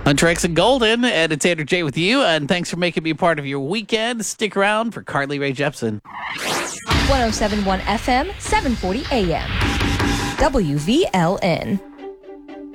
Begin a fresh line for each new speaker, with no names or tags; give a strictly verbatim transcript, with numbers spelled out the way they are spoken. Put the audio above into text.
Hunter X and Golden, and it's Andrew J with you, and thanks for making me a part of your weekend. Stick around for Carly Rae Jepsen.
one oh seven point one F M, seven forty A M. W V L N.